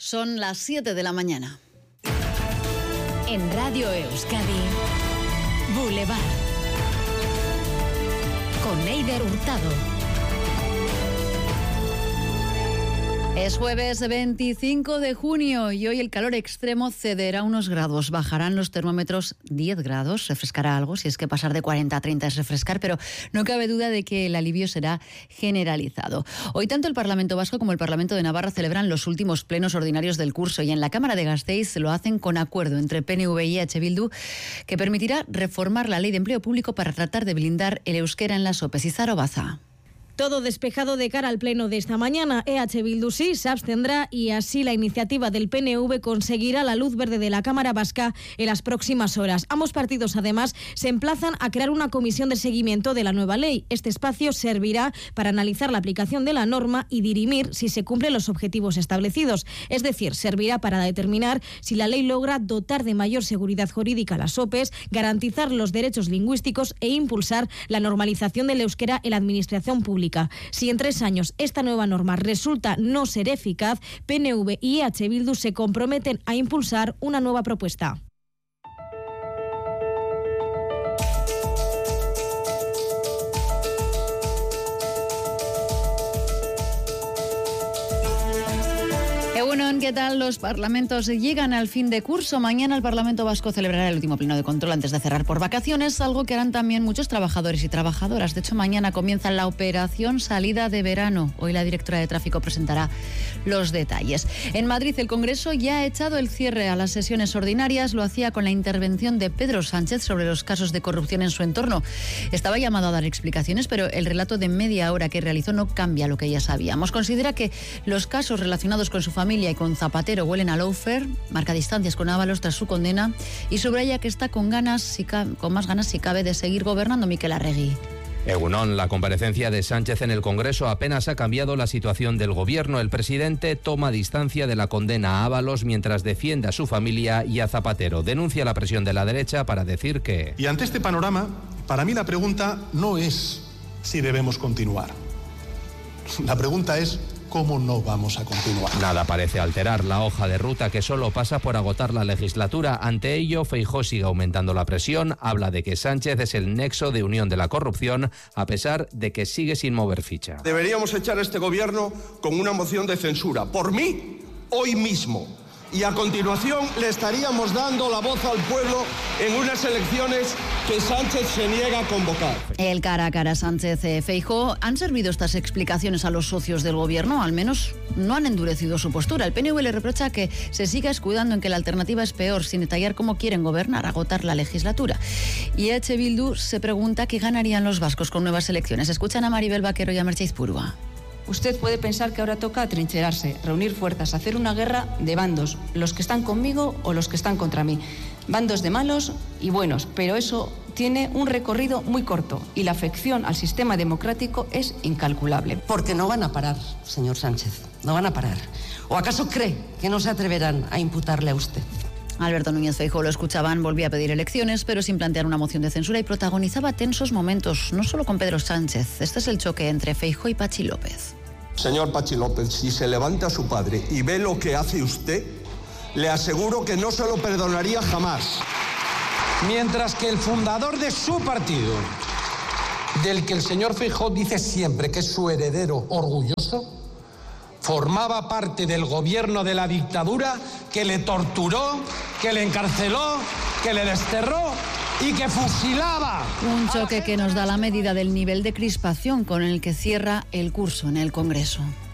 Son las 7 de la mañana. En Radio Euskadi, Boulevard. Con Eider Hurtado. Es jueves 25 de junio y hoy el calor extremo cederá unos grados. Bajarán los termómetros 10 grados, refrescará algo, si es que pasar de 40 a 30 es refrescar, pero no cabe duda de que el alivio será generalizado. Hoy tanto el Parlamento Vasco como el Parlamento de Navarra celebran los últimos plenos ordinarios del curso y en la Cámara de Gasteiz lo hacen con acuerdo entre PNV y EH Bildu que permitirá reformar la Ley de Empleo Público para tratar de blindar el euskera en las OPEs. Izaro Baza. Todo despejado de cara al pleno de esta mañana. EH Bildu sí se abstendrá y así la iniciativa del PNV conseguirá la luz verde de la Cámara Vasca en las próximas horas. Ambos partidos, además, se emplazan a crear una comisión de seguimiento de la nueva ley. Este espacio servirá para analizar la aplicación de la norma y dirimir si se cumplen los objetivos establecidos. Es decir, servirá para determinar si la ley logra dotar de mayor seguridad jurídica a las OPEs, garantizar los derechos lingüísticos e impulsar la normalización del euskera en la administración pública. Si en 3 años esta nueva norma resulta no ser eficaz, PNV y EH Bildu se comprometen a impulsar una nueva propuesta. ¿Qué tal? Los parlamentos llegan al fin de curso. Mañana el Parlamento Vasco celebrará el último pleno de control antes de cerrar por vacaciones, algo que harán también muchos trabajadores y trabajadoras. De hecho, mañana comienza la operación salida de verano. Hoy la directora de tráfico presentará los detalles. En Madrid, el Congreso ya ha echado el cierre a las sesiones ordinarias. Lo hacía con la intervención de Pedro Sánchez sobre los casos de corrupción en su entorno. Estaba llamado a dar explicaciones, pero el relato de media hora que realizó no cambia lo que ya sabíamos. Considera que los casos relacionados con su familia y con Zapatero huelen a lawfare, marca distancias con Ábalos tras su condena y subraya que está con más ganas si cabe de seguir gobernando Mikel Arregui. Egunon, la comparecencia de Sánchez en el Congreso apenas ha cambiado la situación del gobierno. El presidente toma distancia de la condena a Ábalos mientras defiende a su familia y a Zapatero. Denuncia la presión de la derecha para decir que... Y ante este panorama, para mí la pregunta no es si debemos continuar. La pregunta es... ¿cómo no vamos a continuar? Nada parece alterar la hoja de ruta que solo pasa por agotar la legislatura. Ante ello, Feijóo sigue aumentando la presión, habla de que Sánchez es el nexo de unión de la corrupción, a pesar de que sigue sin mover ficha. Deberíamos echar a este gobierno con una moción de censura, por mí, hoy mismo. Y a continuación le estaríamos dando la voz al pueblo en unas elecciones que Sánchez se niega a convocar. El cara a cara Sánchez-Feijóo. ¿Han servido estas explicaciones a los socios del gobierno? Al menos no han endurecido su postura. El PNV le reprocha que se siga escudando en que la alternativa es peor, sin detallar cómo quieren gobernar, agotar la legislatura. Y EH Bildu se pregunta qué ganarían los vascos con nuevas elecciones. Escuchan a Maribel Vaquero y a Merche Izpurua. Usted puede pensar que ahora toca atrincherarse, reunir fuerzas, hacer una guerra de bandos, los que están conmigo o los que están contra mí. Bandos de malos y buenos, pero eso tiene un recorrido muy corto y la afección al sistema democrático es incalculable. Porque no van a parar, señor Sánchez, no van a parar. ¿O acaso cree que no se atreverán a imputarle a usted? Alberto Núñez Feijóo, lo escuchaban, volvía a pedir elecciones, pero sin plantear una moción de censura y protagonizaba tensos momentos, no solo con Pedro Sánchez. Este es el choque entre Feijóo y Patxi López. Señor Patxi López, si se levanta a su padre y ve lo que hace usted, le aseguro que no se lo perdonaría jamás. Mientras que el fundador de su partido, del que el señor Feijóo dice siempre que es su heredero orgulloso, formaba parte del gobierno de la dictadura que le torturó, que le encarceló, que le desterró y que fusilaba. Un choque que nos da la medida del nivel de crispación con el que cierra el curso en el Congreso.